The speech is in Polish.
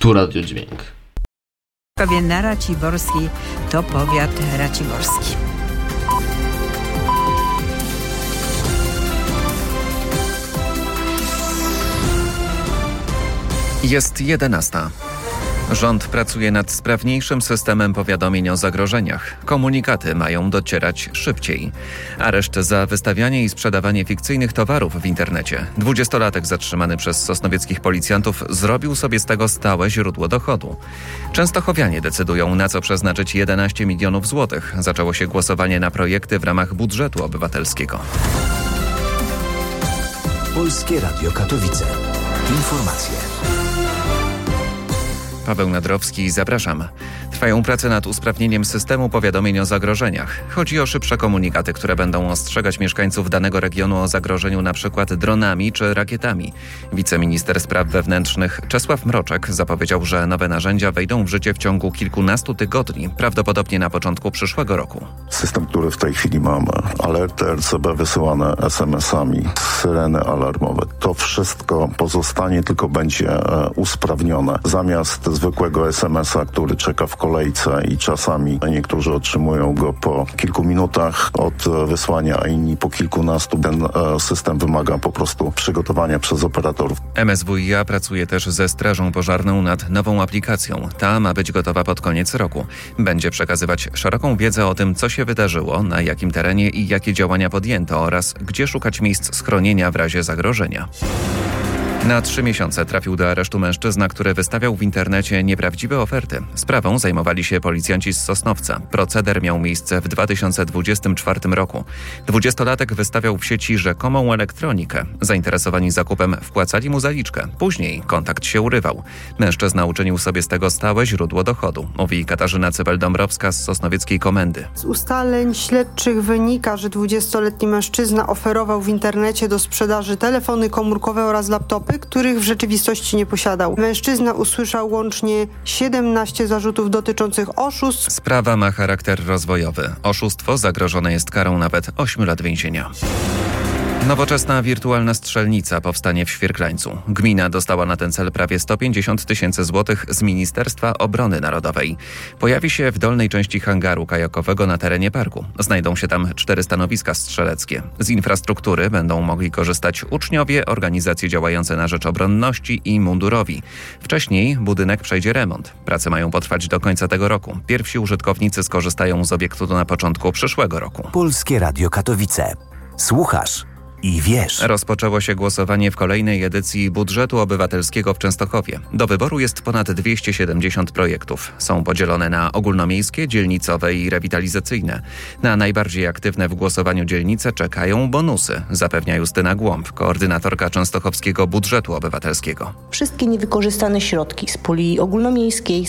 Tu Radio Dźwięk. Na Raciborskiej to powiat raciborski. Jest 11. Rząd pracuje nad sprawniejszym systemem powiadomień o zagrożeniach. Komunikaty mają docierać szybciej. Areszt za wystawianie i sprzedawanie fikcyjnych towarów w internecie. 20-latek zatrzymany przez sosnowieckich policjantów zrobił sobie z tego stałe źródło dochodu. Częstochowianie decydują, na co przeznaczyć 11 milionów złotych. Zaczęło się głosowanie na projekty w ramach budżetu obywatelskiego. Polskie Radio Katowice. Informacje. Paweł Nadrowski, zapraszam. Trwają prace nad usprawnieniem systemu powiadomień o zagrożeniach. Chodzi o szybsze komunikaty, które będą ostrzegać mieszkańców danego regionu o zagrożeniu np. dronami czy rakietami. Wiceminister Spraw Wewnętrznych Czesław Mroczek zapowiedział, że nowe narzędzia wejdą w życie w ciągu kilkunastu tygodni, prawdopodobnie na początku przyszłego roku. System, który w tej chwili mamy, alerty RCB wysyłane SMS-ami, syreny alarmowe, to wszystko pozostanie, tylko będzie usprawnione. Zamiast zwykłego SMS-a, który czeka w kolejce i czasami niektórzy otrzymują go po kilku minutach od wysłania, a inni po kilkunastu. Ten system wymaga po prostu przygotowania przez operatorów. MSWiA pracuje też ze Strażą Pożarną nad nową aplikacją. Ta ma być gotowa pod koniec roku. Będzie przekazywać szeroką wiedzę o tym, co się wydarzyło, na jakim terenie i jakie działania podjęto oraz gdzie szukać miejsc schronienia w razie zagrożenia. Na 3 miesiące trafił do aresztu mężczyzna, który wystawiał w internecie nieprawdziwe oferty. Sprawą zajmowali się policjanci z Sosnowca. Proceder miał miejsce w 2024 roku. 20-latek wystawiał w sieci rzekomą elektronikę. Zainteresowani zakupem wpłacali mu zaliczkę. Później kontakt się urywał. Mężczyzna uczynił sobie z tego stałe źródło dochodu, mówi Katarzyna Cybel-Dąbrowska z sosnowieckiej komendy. Z ustaleń śledczych wynika, że 20-letni mężczyzna oferował w internecie do sprzedaży telefony komórkowe oraz laptopy, których w rzeczywistości nie posiadał. Mężczyzna usłyszał łącznie 17 zarzutów dotyczących oszustw. Sprawa ma charakter rozwojowy. Oszustwo zagrożone jest karą nawet 8 lat więzienia. Nowoczesna wirtualna strzelnica powstanie w Świerklańcu. Gmina dostała na ten cel prawie 150 000 złotych z Ministerstwa Obrony Narodowej. Pojawi się w dolnej części hangaru kajakowego na terenie parku. Znajdą się tam 4 stanowiska strzeleckie. Z infrastruktury będą mogli korzystać uczniowie, organizacje działające na rzecz obronności i mundurowi. Wcześniej budynek przejdzie remont. Prace mają potrwać do końca tego roku. Pierwsi użytkownicy skorzystają z obiektu na początku przyszłego roku. Polskie Radio Katowice. Słuchasz i wiesz. Rozpoczęło się głosowanie w kolejnej edycji budżetu obywatelskiego w Częstochowie. Do wyboru jest ponad 270 projektów. Są podzielone na ogólnomiejskie, dzielnicowe i rewitalizacyjne. Na najbardziej aktywne w głosowaniu dzielnice czekają bonusy, zapewnia Justyna Głąb, koordynatorka częstochowskiego budżetu obywatelskiego. Wszystkie niewykorzystane środki z puli ogólnomiejskiej,